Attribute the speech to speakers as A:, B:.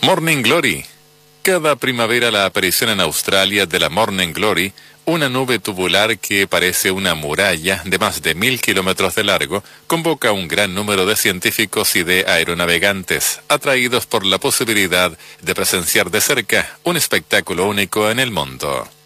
A: Morning Glory. Cada primavera la aparición en Australia de la Morning Glory, una nube tubular que parece una muralla de más de 1000 kilómetros de largo, convoca a un gran número de científicos y de aeronavegantes, atraídos por la posibilidad de presenciar de cerca un espectáculo único en el mundo.